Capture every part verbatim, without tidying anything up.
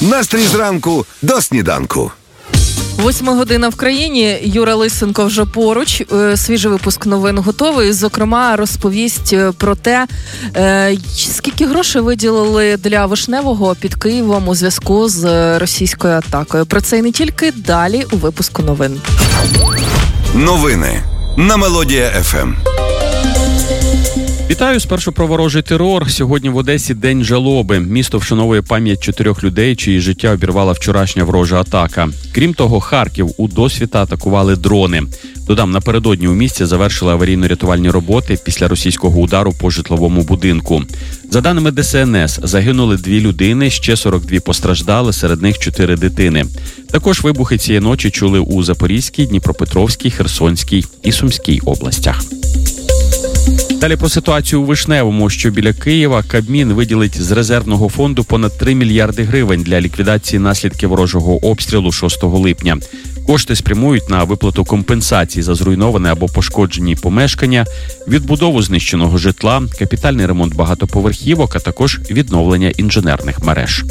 Настрій зранку до сніданку. Восьма година в країні. Юра Лисенко вже поруч. Свіжий випуск новин готовий. Зокрема, розповість про те, скільки грошей виділили для Вишневого під Києвом у зв'язку з російською атакою. Про це і не тільки, далі у випуску новин. Новини на Мелодія еф ем. Вітаю, спершу про ворожий терор. Сьогодні в Одесі день жалоби. Місто вшановує пам'ять чотирьох людей, чиї життя обірвала вчорашня ворожа атака. Крім того, Харків у досвіта атакували дрони. Додам, напередодні у місті завершили аварійно-рятувальні роботи після російського удару по житловому будинку. За даними Де Ес Ен Ес, загинули дві людини, ще сорок дві постраждали, серед них чотири дитини. Також вибухи цієї ночі чули у Запорізькій, Дніпропетровській, Херсонській і Сумській областях. Далі про ситуацію у Вишневому, що біля Києва. Кабмін виділить з резервного фонду понад три мільярди гривень для ліквідації наслідків ворожого обстрілу шостого липня. Кошти спрямують на виплату компенсацій за зруйноване або пошкоджені помешкання, відбудову знищеного житла, капітальний ремонт багатоповерхівок, а також відновлення інженерних мереж.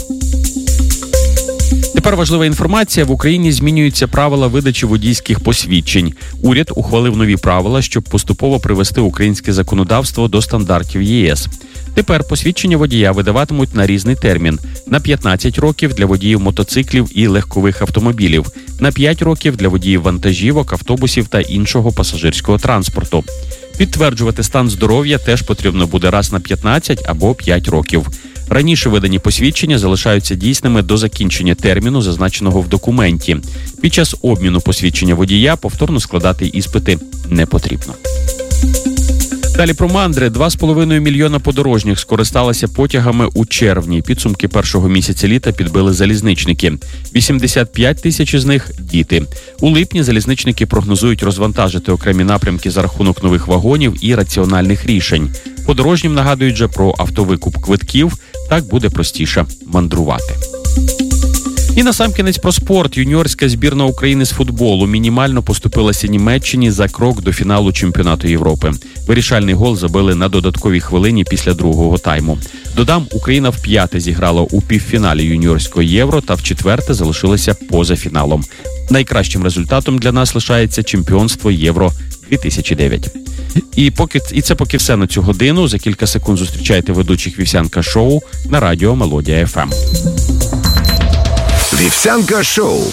Тепер важлива інформація. В Україні змінюються правила видачі водійських посвідчень. Уряд ухвалив нові правила, щоб поступово привести українське законодавство до стандартів Є Ес. Тепер посвідчення водія видаватимуть на різний термін. На п'ятнадцять років для водіїв мотоциклів і легкових автомобілів, на п'ять років для водіїв вантажівок, автобусів та іншого пасажирського транспорту. Підтверджувати стан здоров'я теж потрібно буде раз на п'ятнадцять або п'ять років. Раніше видані посвідчення залишаються дійсними до закінчення терміну, зазначеного в документі. Під час обміну посвідчення водія повторно складати іспити не потрібно. Далі про мандри. Два з половиною мільйона подорожніх скористалися потягами у червні. Підсумки першого місяця літа підбили залізничники. вісімдесят п'ять тисяч із них – діти. У липні залізничники прогнозують розвантажити окремі напрямки за рахунок нових вагонів і раціональних рішень. Подорожнім нагадують же про автовикуп квитків. Так буде простіше мандрувати. І насамкінець про спорт. Юніорська збірна України з футболу мінімально поступилася Німеччині за крок до фіналу чемпіонату Європи. Вирішальний гол забили на додатковій хвилині після другого тайму. Додам, Україна вп'яте зіграла у півфіналі юніорського Євро та вчетверте залишилася поза фіналом. Найкращим результатом для нас лишається чемпіонство Євро дві тисячі дев'ять. І поки і це поки все на цю годину. За кілька секунд зустрічайте ведучих Вівсянка шоу на радіо Мелодія еф ем. Вівсянка шоу.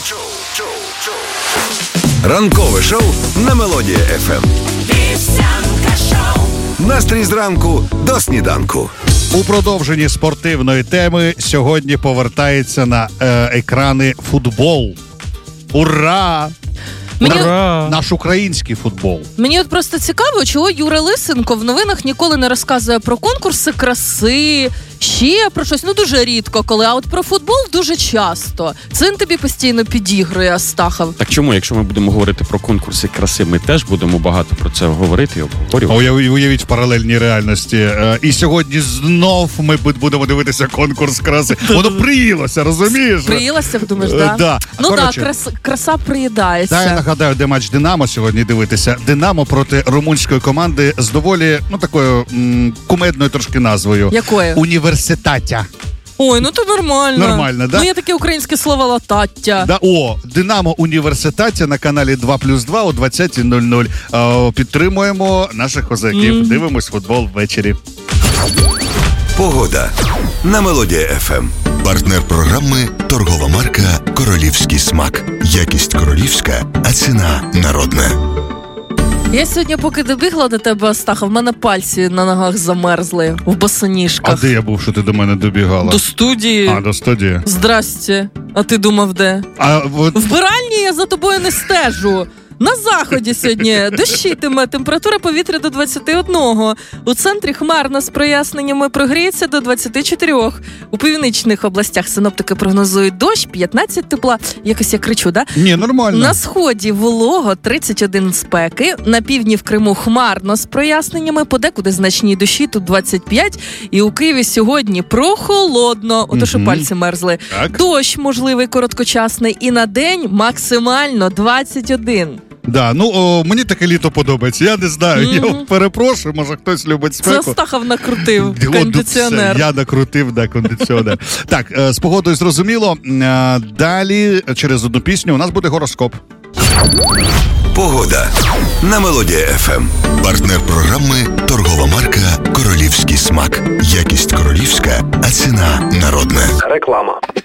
Ранкове шоу на Мелодія еф ем. Вівсянка шоу. Настрій зранку до сніданку. У продовженні спортивної теми сьогодні повертається на е, екрани футбол. Ура! Мені... Ура! Наш український футбол. Мені от просто цікаво, чого Юра Лисенко в новинах ніколи не розказує про конкурси краси, ще про щось, ну дуже рідко коли, а от про футбол дуже часто. Це він тобі постійно підігрує, Астахов. Так чому, якщо ми будемо говорити про конкурси краси, ми теж будемо багато про це говорити і обговорювати. Уявіть, уявіть в паралельній реальності. І сьогодні знов ми будемо дивитися конкурс краси. Воно приїлося, розумієш? Приїлося, думаєш, да? Да. Ну так, Коротше, да, краса, краса приїдається. Да, я нагадаю, де матч Динамо сьогодні дивитися. Динамо проти румунської команди з доволі, ну, такою м- кумедною трошки назвою. Якою? Університаття. Ой, ну то нормально. Нормально, да? Ну є таке українське слово латаття. Да, о, Динамо Університаття на каналі два плюс два о двадцята нуль нуль. Е, підтримуємо наших козаків. Mm-hmm. Дивимось футбол ввечері. Погода на Мелодія еф ем. Партнер програми – торгова марка «Королівський смак». Якість королівська, а ціна народна. Я сьогодні, поки добігла до тебе, Астахов, в мене пальці на ногах замерзли в босоніжках. А де я був, що ти до мене добігала? До студії. А, до студії. Здрасте. А ти думав, де? А, от... В вбиральні я за тобою не стежу. На заході сьогодні дощитиме, температура повітря до двадцяти одного. У центрі хмарно з проясненнями, прогріється до двадцяти чотирьох. У північних областях синоптики прогнозують дощ, п'ятнадцять тепла. Якось я кричу, да? Ні, нормально. На сході волого, тридцять один спеки. На півдні в Криму хмарно з проясненнями, подекуди значні дощі, тут двадцять п'ять. І у Києві сьогодні прохолодно, ото що пальці мерзли. Так. Дощ можливий короткочасний і на день максимально двадцять один. Да, ну о, мені таке літо подобається. Я не знаю. Mm-hmm. Я перепрошую, може хтось любить спеку. Це Стахов накрутив кондиціонер. Я накрутив, да, кондиціонер. Так, з погодою зрозуміло. Далі, через одну пісню, у нас буде гороскоп. Погода на Мелодія еф ем. Партнер програми торгова марка «Королівський смак». Якість королівська, а ціна народна. Реклама.